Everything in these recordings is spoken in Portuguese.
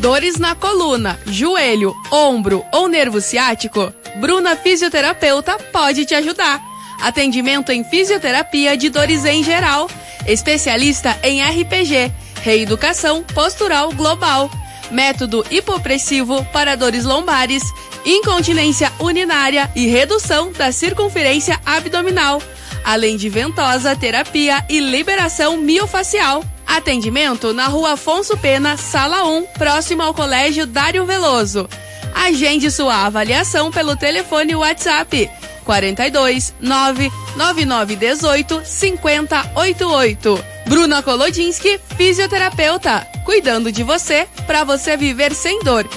Dores na coluna, joelho, ombro ou nervo ciático? Bruna Fisioterapeuta pode te ajudar. Atendimento em fisioterapia de dores em geral. Especialista em RPG, reeducação postural global. Método hipopressivo para dores lombares, incontinência urinária e redução da circunferência abdominal. Além de ventosa, terapia e liberação miofacial. Atendimento na Rua Afonso Pena, Sala 1, próximo ao Colégio Dário Veloso. Agende sua avaliação pelo telefone WhatsApp 42 99918 5088. Bruna Kolodinski, fisioterapeuta, cuidando de você para você viver sem dor.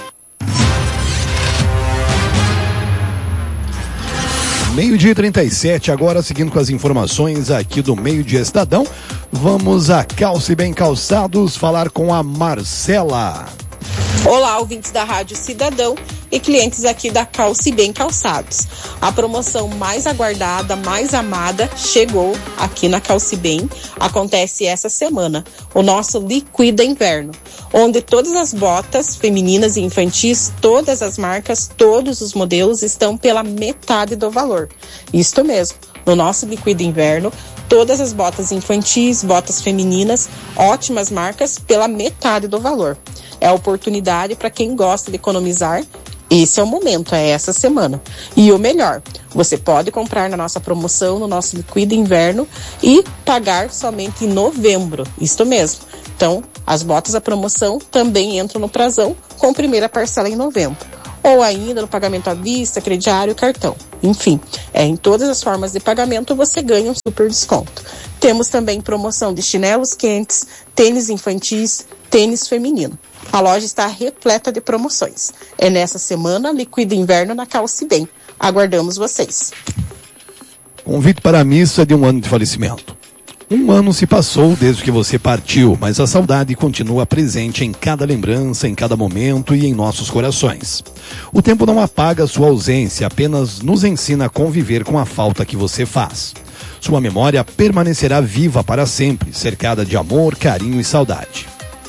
12:37, agora seguindo com as informações aqui do Meio Dia Estadão, vamos a Calce Bem Calçados falar com a Marcela. Olá, ouvintes da Rádio Cidadão e clientes aqui da Calce Bem Calçados. A promoção mais aguardada, mais amada, chegou aqui na Calce Bem. Acontece essa semana, o nosso Liquida Inverno, onde todas as botas femininas e infantis, todas as marcas, todos os modelos estão pela metade do valor. Isto mesmo, no nosso Liquida Inverno, todas as botas infantis, botas femininas, ótimas marcas, pela metade do valor. É a oportunidade para quem gosta de economizar. Esse é o momento, é essa semana. E o melhor, você pode comprar na nossa promoção, no nosso Liquida Inverno e pagar somente em novembro. Isto mesmo. Então, as botas da promoção também entram no prazão com primeira parcela em novembro. Ou ainda no pagamento à vista, crediário, cartão. Enfim, em todas as formas de pagamento você ganha um super desconto. Temos também promoção de chinelos quentes, tênis infantis, tênis feminino. A loja está repleta de promoções. É nessa semana, Liquida Inverno na Calce Bem. Aguardamos vocês. Convite para a missa de um ano de falecimento. Um ano se passou desde que você partiu, mas a saudade continua presente em cada lembrança, em cada momento e em nossos corações. O tempo não apaga sua ausência, apenas nos ensina a conviver com a falta que você faz. Sua memória permanecerá viva para sempre, cercada de amor, carinho e saudade.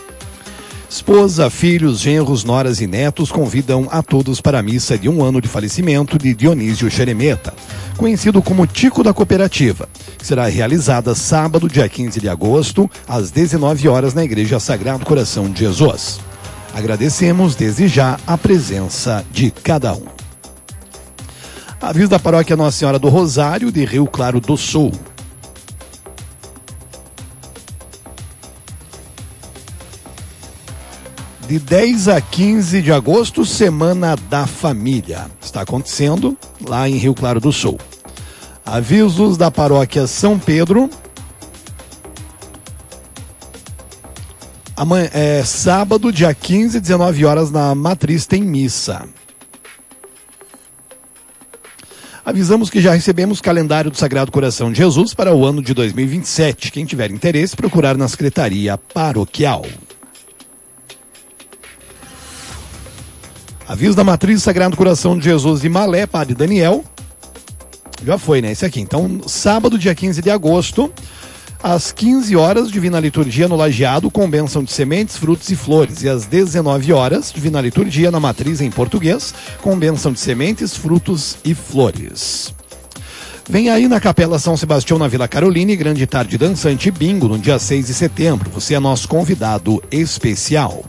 Esposa, filhos, genros, noras e netos convidam a todos para a missa de um ano de falecimento de Dionísio Xeremeta, conhecido como Tico da Cooperativa, que será realizada sábado, dia 15 de agosto, às 19 horas na Igreja Sagrado Coração de Jesus. Agradecemos desde já a presença de cada um. Aviso da Paróquia Nossa Senhora do Rosário de Rio Claro do Sul. De 10 a 15 de agosto, Semana da Família. Está acontecendo lá em Rio Claro do Sul. Avisos da Paróquia São Pedro. Amanhã, sábado, dia 15, 19 horas, na Matriz tem missa. Avisamos que já recebemos o calendário do Sagrado Coração de Jesus para o ano de 2027. Quem tiver interesse, procurar na Secretaria Paroquial. Aviso da Matriz Sagrado Coração de Jesus de Malé, Padre Daniel. Já foi, né? Esse aqui. Então, sábado, dia 15 de agosto, às 15 horas, Divina Liturgia no Lajeado, com bênção de sementes, frutos e flores. E às 19 horas, Divina Liturgia na Matriz em português, com bênção de sementes, frutos e flores. Vem aí na Capela São Sebastião, na Vila Caroline, grande tarde dançante bingo, no dia 6 de setembro. Você é nosso convidado especial.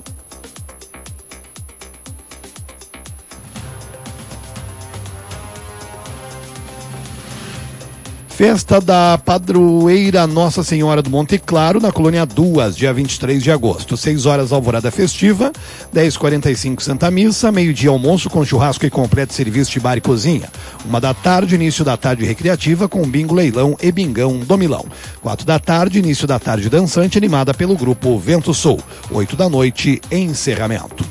Festa da Padroeira Nossa Senhora do Monte Claro, na Colônia Duas, dia 23 de agosto. 6 horas, alvorada festiva, 10h45, Santa Missa, meio-dia, almoço com churrasco e completo serviço de bar e cozinha. 1h, início da tarde recreativa, com bingo, leilão e bingão domilão. 4h, início da tarde dançante, animada pelo grupo Vento Sul. 8h, encerramento.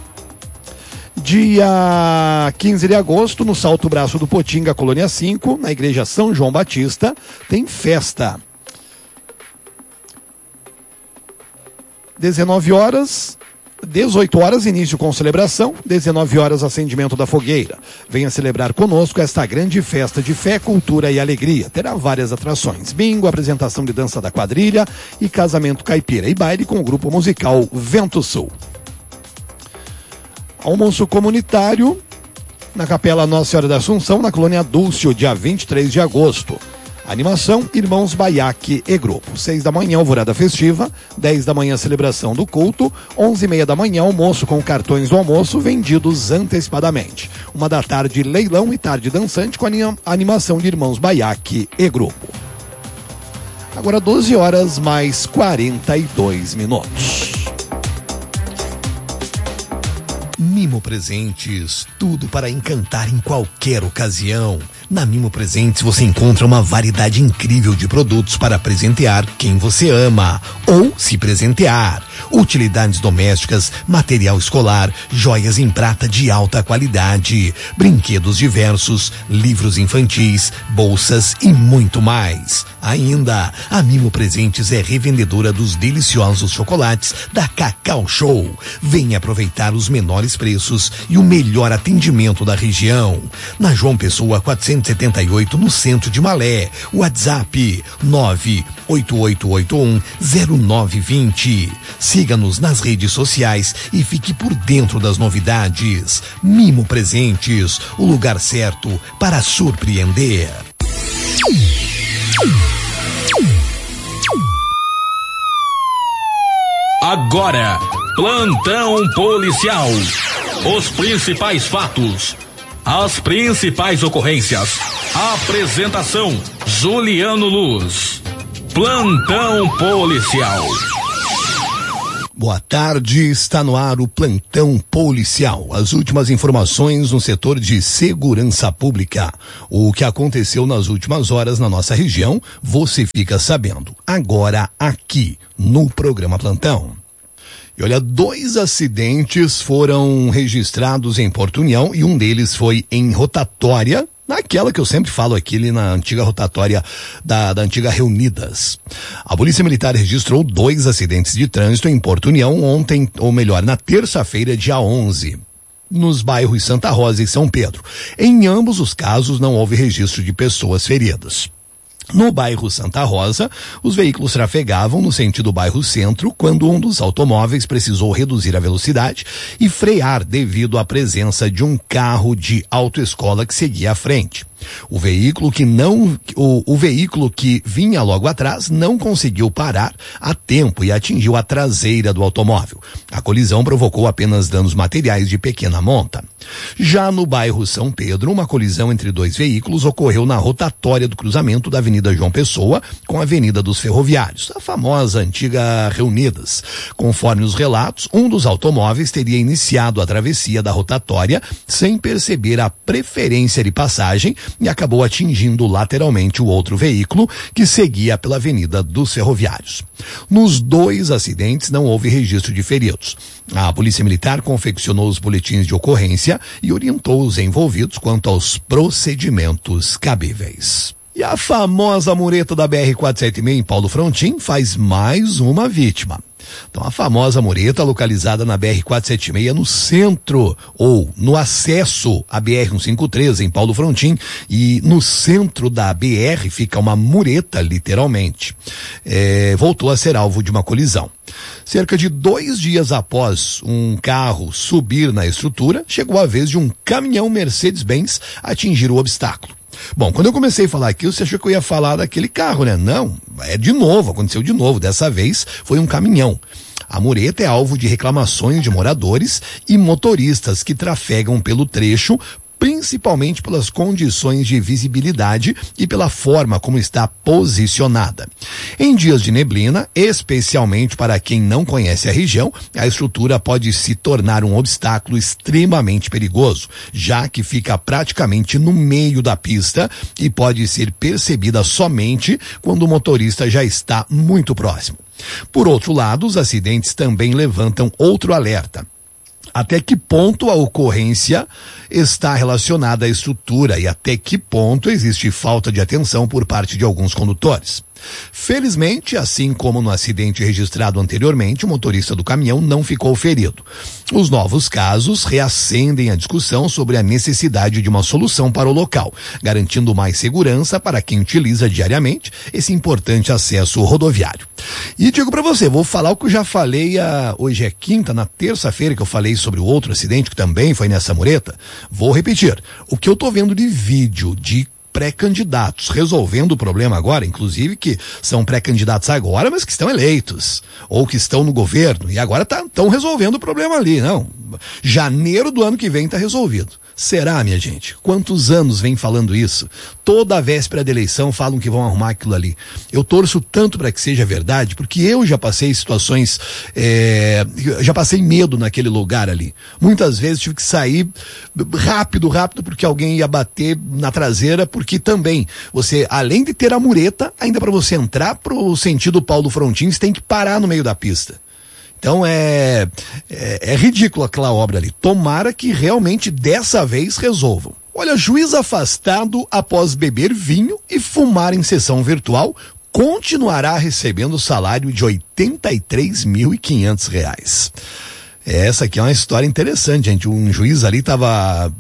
Dia 15 de agosto, no Salto Braço do Potinga, Colônia 5, na Igreja São João Batista, tem festa. 18 horas, início com celebração, 19 horas, acendimento da fogueira. Venha celebrar conosco esta grande festa de fé, cultura e alegria. Terá várias atrações: bingo, apresentação de dança da quadrilha e casamento caipira e baile com o grupo musical Vento Sul. Almoço comunitário na Capela Nossa Senhora da Assunção, na Colônia Dúlcio, dia 23 de agosto. Animação, Irmãos Baiaque e Grupo. 6 da manhã, alvorada festiva. 10 da manhã, celebração do culto. 11h30 da manhã, almoço com cartões do almoço vendidos antecipadamente. 1 da tarde, leilão e tarde dançante com animação de Irmãos Baiaque e Grupo. Agora 12 horas mais 42 minutos. Mimo Presentes, tudo para encantar em qualquer ocasião. Na Mimo Presentes você encontra uma variedade incrível de produtos para presentear quem você ama ou se presentear. Utilidades domésticas, material escolar, joias em prata de alta qualidade, brinquedos diversos, livros infantis, bolsas e muito mais. Ainda, a Mimo Presentes é revendedora dos deliciosos chocolates da Cacau Show. Venha aproveitar os menores preços e o melhor atendimento da região. Na João Pessoa 478, no centro de Malé. WhatsApp 988810920. Siga-nos nas redes sociais e fique por dentro das novidades. Mimo Presentes, o lugar certo para surpreender. Agora, plantão policial. Os principais fatos, as principais ocorrências. Apresentação, Juliano Luz. Plantão policial. Boa tarde, está no ar o Plantão Policial. As últimas informações no setor de segurança pública. O que aconteceu nas últimas horas na nossa região, você fica sabendo. Agora aqui, no programa Plantão. E olha, 2 acidentes foram registrados em Porto União e um deles foi em rotatória, naquela que eu sempre falo aqui, ali na antiga rotatória da antiga Reunidas. A Polícia Militar registrou 2 acidentes de trânsito em Porto União ontem, ou melhor, na terça-feira, dia 11. Nos bairros Santa Rosa e São Pedro. Em ambos os casos não houve registro de pessoas feridas. No bairro Santa Rosa, os veículos trafegavam no sentido bairro Centro quando um dos automóveis precisou reduzir a velocidade e frear devido à presença de um carro de autoescola que seguia à frente. O veículo que vinha logo atrás não conseguiu parar a tempo e atingiu a traseira do automóvel. A colisão provocou apenas danos materiais de pequena monta. Já no bairro São Pedro, uma colisão entre 2 veículos ocorreu na rotatória do cruzamento da Avenida João Pessoa com a Avenida dos Ferroviários, a famosa antiga Reunidas. Conforme os relatos, um dos automóveis teria iniciado a travessia da rotatória sem perceber a preferência de passagem e acabou atingindo lateralmente o outro veículo que seguia pela Avenida dos Ferroviários. Nos 2 acidentes não houve registro de feridos. A Polícia Militar confeccionou os boletins de ocorrência e orientou os envolvidos quanto aos procedimentos cabíveis. E a famosa mureta da BR-476 em Paulo Frontin faz mais uma vítima. Então, a famosa mureta localizada na BR-476 no centro, ou no acesso à BR-153 em Paulo Frontin, e no centro da BR fica uma mureta, literalmente. Voltou a ser alvo de uma colisão. Cerca de 2 dias após um carro subir na estrutura, chegou a vez de um caminhão Mercedes-Benz atingir o obstáculo. Bom, quando eu comecei a falar aqui, você achou que eu ia falar daquele carro, né? Não, aconteceu de novo. Dessa vez foi um caminhão. A mureta é alvo de reclamações de moradores e motoristas que trafegam pelo trecho, principalmente pelas condições de visibilidade e pela forma como está posicionada. Em dias de neblina, especialmente para quem não conhece a região, a estrutura pode se tornar um obstáculo extremamente perigoso, já que fica praticamente no meio da pista e pode ser percebida somente quando o motorista já está muito próximo. Por outro lado, os acidentes também levantam outro alerta. Até que ponto a ocorrência está relacionada à estrutura e até que ponto existe falta de atenção por parte de alguns condutores. Felizmente, assim como no acidente registrado anteriormente, o motorista do caminhão não ficou ferido. Os novos casos reacendem a discussão sobre a necessidade de uma solução para o local, garantindo mais segurança para quem utiliza diariamente esse importante acesso rodoviário. E digo para você, vou falar o que eu já falei hoje é quinta, na terça-feira que eu falei sobre o outro acidente que também foi nessa mureta. Vou repetir, o que eu tô vendo de vídeo de pré-candidatos resolvendo o problema agora, inclusive que são pré-candidatos agora, mas que estão eleitos, ou que estão no governo, e agora estão resolvendo o problema ali, não. Janeiro do ano que vem está resolvido. Será, minha gente? Quantos anos vem falando isso? Toda a véspera da eleição falam que vão arrumar aquilo ali. Eu torço tanto para que seja verdade, porque eu já passei situações, já passei medo naquele lugar ali. Muitas vezes tive que sair rápido, porque alguém ia bater na traseira, porque também você, além de ter a mureta, ainda para você entrar pro sentido Paulo Frontin, você tem que parar no meio da pista. Então é ridículo aquela obra ali. Tomara que realmente dessa vez resolvam. Olha, juiz afastado após beber vinho e fumar em sessão virtual continuará recebendo salário de R$ 83.500. Essa aqui é uma história interessante, gente. Um juiz ali tava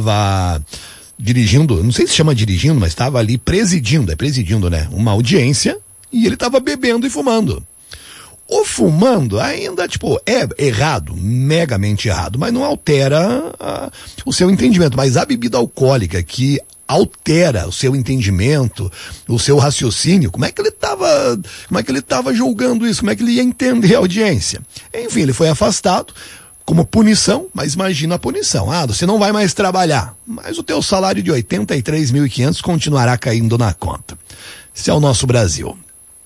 dirigindo, não sei se chama dirigindo, mas estava ali presidindo, né? Uma audiência, e ele estava bebendo e fumando. O fumando ainda, é errado, megamente errado, mas não altera o seu entendimento. Mas a bebida alcoólica que altera o seu entendimento, o seu raciocínio, como é que ele estava julgando isso? Como é que ele ia entender a audiência? Enfim, ele foi afastado como punição, mas imagina a punição. Você não vai mais trabalhar, mas o teu salário de R$ 83.500 continuará caindo na conta. Esse é o nosso Brasil.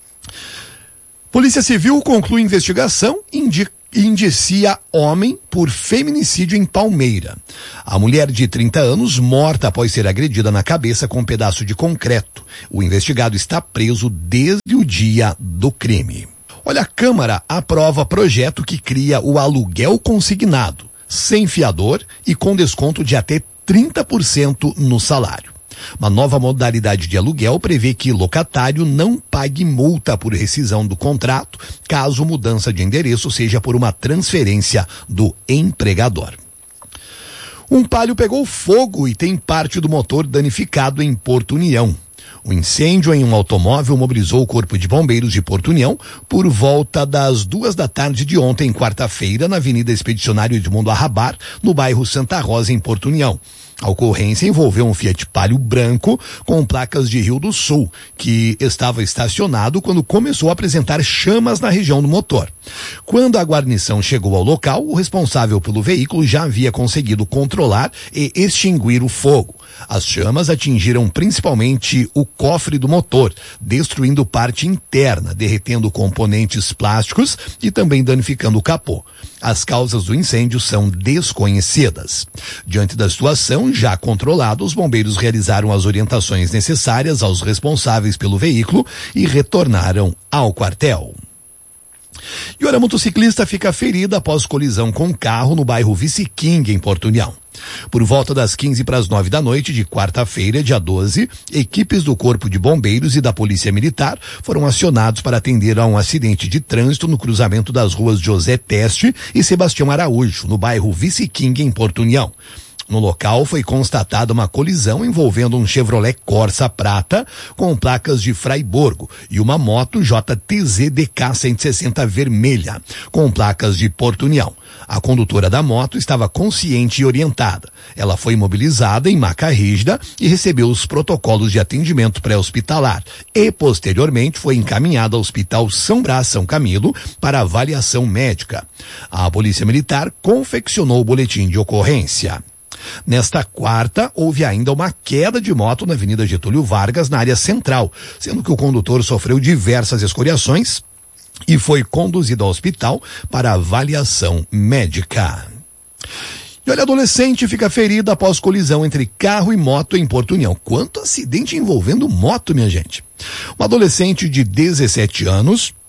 Polícia Civil conclui investigação e indicia homem por feminicídio em Palmeira. A mulher de 30 anos morta após ser agredida na cabeça com um pedaço de concreto. O investigado está preso desde o dia do crime. Olha, a Câmara aprova projeto que cria o aluguel consignado, sem fiador e com desconto de até 30% no salário. Uma nova modalidade de aluguel prevê que locatário não pague multa por rescisão do contrato, caso mudança de endereço seja por uma transferência do empregador. Um Palio pegou fogo e tem parte do motor danificado em Porto União. O incêndio em um automóvel mobilizou o Corpo de Bombeiros de Porto União por volta das 2h de ontem, quarta-feira, na Avenida Expedicionário Edmundo Arrabar, no bairro Santa Rosa, em Porto União. A ocorrência envolveu um Fiat Palio branco com placas de Rio do Sul, que estava estacionado quando começou a apresentar chamas na região do motor. Quando a guarnição chegou ao local, o responsável pelo veículo já havia conseguido controlar e extinguir o fogo. As chamas atingiram principalmente o cofre do motor, destruindo parte interna, derretendo componentes plásticos e também danificando o capô. As causas do incêndio são desconhecidas. Diante da situação já controlada, os bombeiros realizaram as orientações necessárias aos responsáveis pelo veículo e retornaram ao quartel. E a motociclista fica ferida após colisão com carro no bairro Vice King, em Porto União. Por volta das 8:45 da noite de quarta-feira, dia 12, equipes do Corpo de Bombeiros e da Polícia Militar foram acionados para atender a um acidente de trânsito no cruzamento das ruas José Teste e Sebastião Araújo, no bairro Vice King, em Porto União. No local foi constatada uma colisão envolvendo um Chevrolet Corsa prata com placas de Fraiburgo e uma moto JTZ DK 160 vermelha com placas de Porto União. A condutora da moto estava consciente e orientada. Ela foi imobilizada em maca rígida e recebeu os protocolos de atendimento pré-hospitalar e posteriormente foi encaminhada ao Hospital São Brás São Camilo para avaliação médica. A Polícia Militar confeccionou o boletim de ocorrência. Nesta quarta, houve ainda uma queda de moto na Avenida Getúlio Vargas, na área central, sendo que o condutor sofreu diversas escoriações e foi conduzido ao hospital para avaliação médica. E olha, adolescente fica ferida após colisão entre carro e moto em Porto União. Quanto acidente envolvendo moto, minha gente. Um adolescente de 17 anos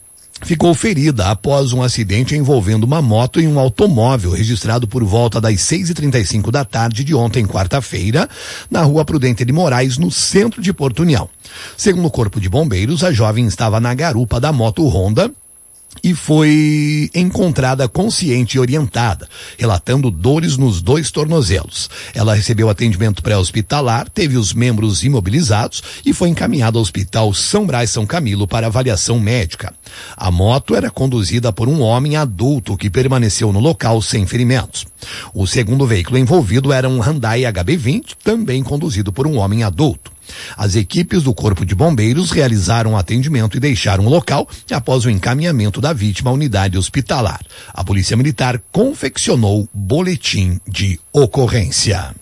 ficou ferida após um acidente envolvendo uma moto e um automóvel registrado por volta das 6h35 da tarde de ontem, quarta-feira, na rua Prudente de Moraes, no centro de Porto União. Segundo o Corpo de Bombeiros, a jovem estava na garupa da moto Honda e foi encontrada consciente e orientada, relatando dores nos 2 tornozelos. Ela recebeu atendimento pré-hospitalar, teve os membros imobilizados e foi encaminhada ao Hospital São Brás São Camilo para avaliação médica. A moto era conduzida por um homem adulto que permaneceu no local sem ferimentos. O segundo veículo envolvido era um Hyundai HB20, também conduzido por um homem adulto. As equipes do Corpo de Bombeiros realizaram o atendimento e deixaram o local após o encaminhamento da vítima à unidade hospitalar. A Polícia Militar confeccionou boletim de ocorrência.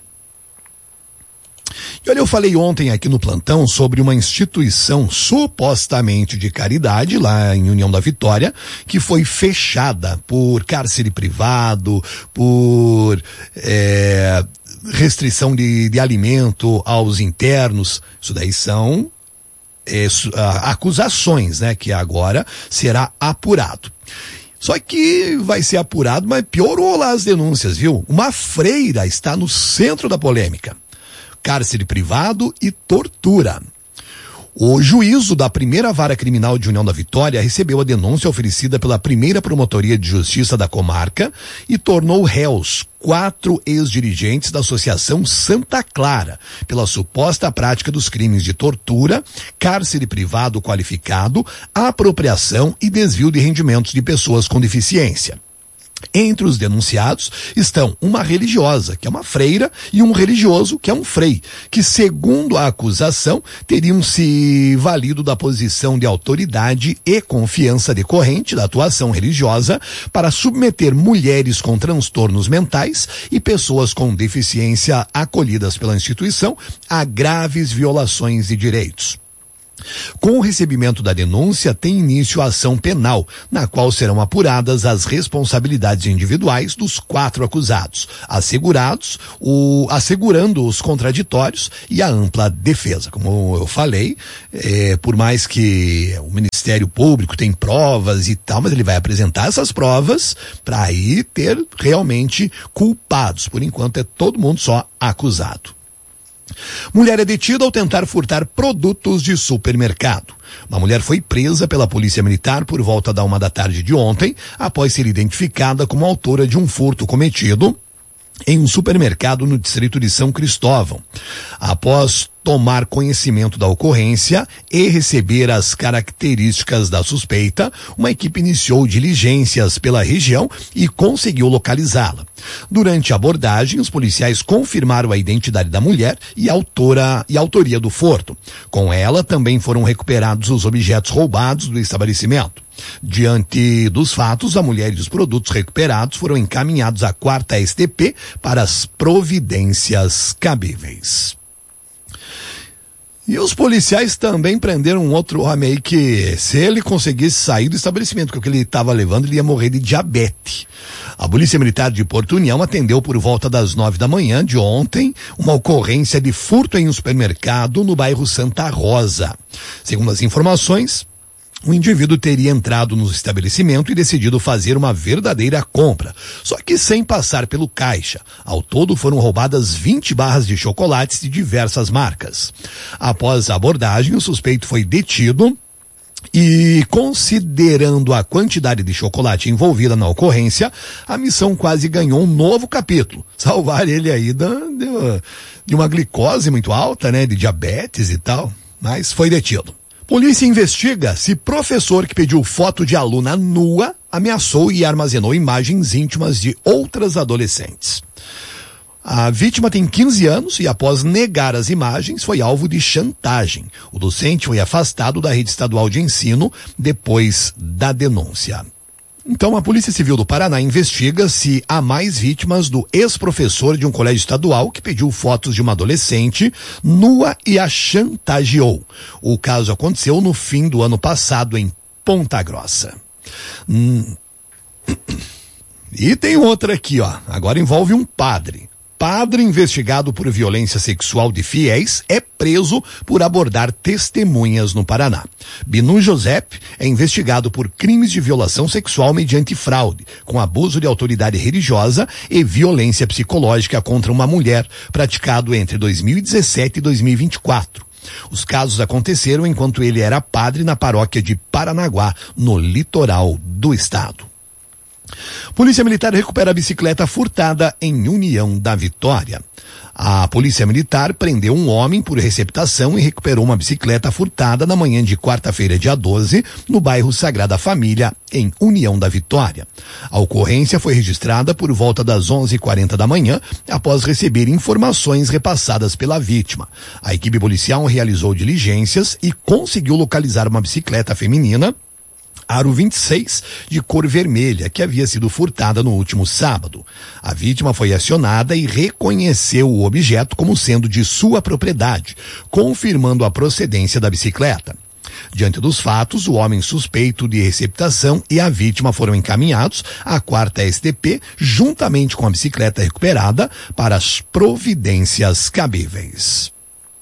E olha, eu falei ontem aqui no plantão sobre uma instituição supostamente de caridade lá em União da Vitória, que foi fechada por cárcere privado, por restrição de alimento aos internos. Isso daí são acusações, né? Que agora será apurado. Só que vai ser apurado, mas piorou lá as denúncias, viu? Uma freira está no centro da polêmica. Cárcere privado e tortura. O juízo da primeira vara criminal de União da Vitória recebeu a denúncia oferecida pela primeira promotoria de justiça da comarca e tornou réus 4 ex-dirigentes da Associação Santa Clara pela suposta prática dos crimes de tortura, cárcere privado qualificado, apropriação e desvio de rendimentos de pessoas com deficiência. Entre os denunciados estão uma religiosa, que é uma freira, e um religioso, que é um frei, que, segundo a acusação, teriam se valido da posição de autoridade e confiança decorrente da atuação religiosa para submeter mulheres com transtornos mentais e pessoas com deficiência acolhidas pela instituição a graves violações de direitos. Com o recebimento da denúncia, tem início a ação penal, na qual serão apuradas as responsabilidades individuais dos 4 acusados, assegurando os contraditórios e a ampla defesa. Como eu falei, por mais que o Ministério Público tem provas e tal, mas ele vai apresentar essas provas para aí ter realmente culpados. Por enquanto é todo mundo só acusado. Mulher é detida ao tentar furtar produtos de supermercado. Uma mulher foi presa pela Polícia Militar por volta da 1 da tarde de ontem, após ser identificada como autora de um furto cometido em um supermercado no distrito de São Cristóvão. Após tomar conhecimento da ocorrência e receber as características da suspeita, uma equipe iniciou diligências pela região e conseguiu localizá-la. Durante a abordagem, os policiais confirmaram a identidade da mulher e a autoria do furto. Com ela, também foram recuperados os objetos roubados do estabelecimento. Diante dos fatos, a mulher e os produtos recuperados foram encaminhados à 4ª STP para as providências cabíveis. E os policiais também prenderam um outro homem aí que, se ele conseguisse sair do estabelecimento, porque o que ele estava levando, ele ia morrer de diabetes. A Polícia Militar de Porto União atendeu por volta das 9 da manhã de ontem uma ocorrência de furto em um supermercado no bairro Santa Rosa. Segundo as informações, o indivíduo teria entrado no estabelecimento e decidido fazer uma verdadeira compra, só que sem passar pelo caixa. Ao todo foram roubadas 20 barras de chocolates de diversas marcas. Após a abordagem, o suspeito foi detido e, considerando a quantidade de chocolate envolvida na ocorrência, a missão quase ganhou um novo capítulo. Salvar ele aí de uma glicose muito alta, né, de diabetes e tal, mas foi detido. Polícia investiga se professor que pediu foto de aluna nua ameaçou e armazenou imagens íntimas de outras adolescentes. A vítima tem 15 anos e, após negar as imagens, foi alvo de chantagem. O docente foi afastado da rede estadual de ensino depois da denúncia. Então, a Polícia Civil do Paraná investiga se há mais vítimas do ex-professor de um colégio estadual que pediu fotos de uma adolescente nua e a chantageou. O caso aconteceu no fim do ano passado em Ponta Grossa. E tem outra aqui, ó. Agora envolve um padre. Padre investigado por violência sexual de fiéis é preso por abordar testemunhas no Paraná. Binu José é investigado por crimes de violação sexual mediante fraude, com abuso de autoridade religiosa e violência psicológica contra uma mulher, praticado entre 2017 e 2024. Os casos aconteceram enquanto ele era padre na paróquia de Paranaguá, no litoral do estado. Polícia Militar recupera a bicicleta furtada em União da Vitória. A Polícia Militar prendeu um homem por receptação e recuperou uma bicicleta furtada na manhã de quarta-feira, dia 12, no bairro Sagrada Família, em União da Vitória. A ocorrência foi registrada por volta das 11h40 da manhã, após receber informações repassadas pela vítima. A equipe policial realizou diligências e conseguiu localizar uma bicicleta feminina aro 26, de cor vermelha, que havia sido furtada no último sábado. A vítima foi acionada e reconheceu o objeto como sendo de sua propriedade, confirmando a procedência da bicicleta. Diante dos fatos, o homem suspeito de receptação e a vítima foram encaminhados à 4ª SDP, juntamente com a bicicleta recuperada, para as providências cabíveis.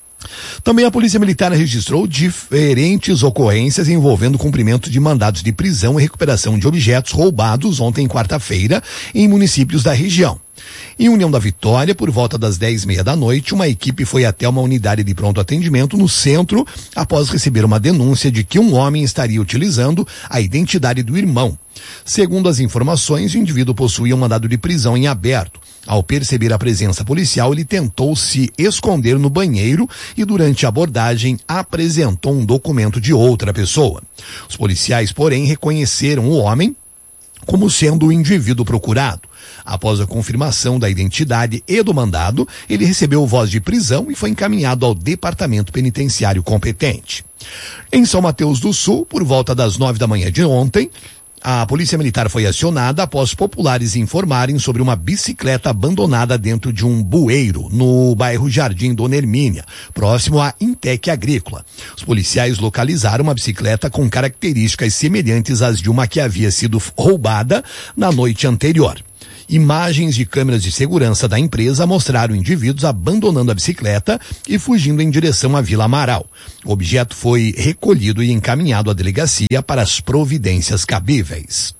Também a Polícia Militar registrou diferentes ocorrências envolvendo cumprimento de mandados de prisão e recuperação de objetos roubados ontem, quarta-feira, em municípios da região. Em União da Vitória, por volta das 10h30 da noite, uma equipe foi até uma unidade de pronto atendimento no centro após receber uma denúncia de que um homem estaria utilizando a identidade do irmão. Segundo as informações, o indivíduo possuía um mandado de prisão em aberto. Ao perceber a presença policial, ele tentou se esconder no banheiro e, durante a abordagem, apresentou um documento de outra pessoa. Os policiais, porém, reconheceram o homem como sendo o indivíduo procurado. Após a confirmação da identidade e do mandado, ele recebeu voz de prisão e foi encaminhado ao departamento penitenciário competente. Em São Mateus do Sul, por volta das 9 da manhã de ontem, a Polícia Militar foi acionada após populares informarem sobre uma bicicleta abandonada dentro de um bueiro no bairro Jardim Dona Hermínia, próximo à Intec Agrícola. Os policiais localizaram uma bicicleta com características semelhantes às de uma que havia sido roubada na noite anterior. Imagens de câmeras de segurança da empresa mostraram indivíduos abandonando a bicicleta e fugindo em direção à Vila Amaral. O objeto foi recolhido e encaminhado à delegacia para as providências cabíveis.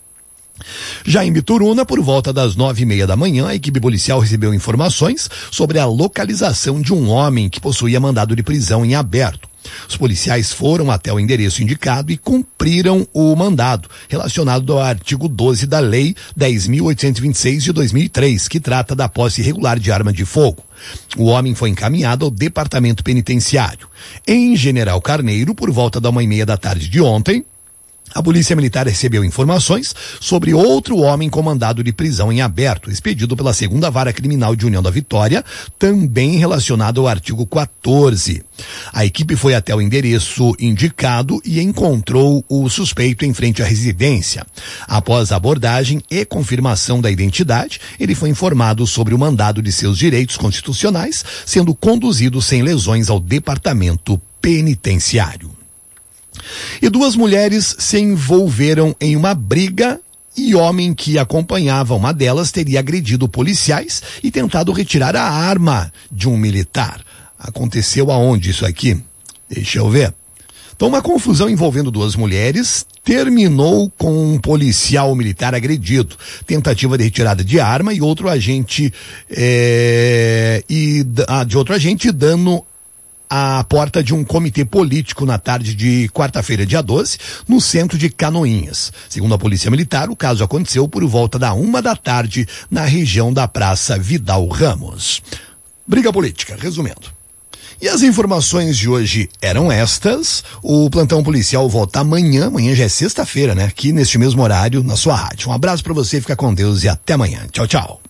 Já em Bituruna, por volta das 9h30 da manhã, a equipe policial recebeu informações sobre a localização de um homem que possuía mandado de prisão em aberto. Os policiais foram até o endereço indicado e cumpriram o mandado, relacionado ao artigo 12 da Lei 10.826 de 2003, que trata da posse irregular de arma de fogo. O homem foi encaminhado ao departamento penitenciário. Em General Carneiro, por volta da 1h30 da tarde de ontem, a Polícia Militar recebeu informações sobre outro homem com mandado de prisão em aberto, expedido pela 2ª Vara Criminal de União da Vitória, também relacionado ao artigo 14. A equipe foi até o endereço indicado e encontrou o suspeito em frente à residência. Após a abordagem e confirmação da identidade, ele foi informado sobre o mandado de seus direitos constitucionais, sendo conduzido sem lesões ao departamento penitenciário. E 2 mulheres se envolveram em uma briga e homem que acompanhava uma delas teria agredido policiais e tentado retirar a arma de um militar. Aconteceu aonde isso aqui? Deixa eu ver. Então, uma confusão envolvendo 2 mulheres terminou com um policial militar agredido, tentativa de retirada de arma e outro agente dano à porta de um comitê político na tarde de quarta-feira, dia 12, no centro de Canoinhas. Segundo a Polícia Militar, o caso aconteceu por volta da 1 da tarde na região da Praça Vidal Ramos. Briga política, resumindo. E as informações de hoje eram estas. O plantão policial volta amanhã já é sexta-feira, né? Aqui neste mesmo horário, na sua rádio. Um abraço para você, fica com Deus e até amanhã. Tchau, tchau.